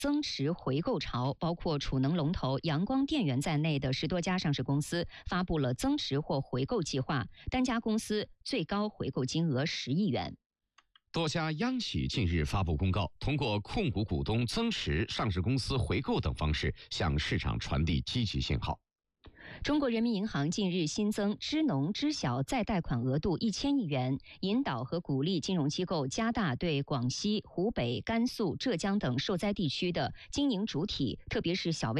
增持回购潮，包括储能龙头阳光电源在内的10多家上市公司发布了增持或回购计划，单家公司最高回购金额10亿元。 多家央企近日发布公告，通过控股股东增持、上市公司回购等方式，向市场传递积极信号。 中国人民银行近日新增支农支小再贷款额度1000亿元，引导和鼓励金融机构加大对广西、湖北、甘肃、浙江等受灾地区的经营主体，特别是小微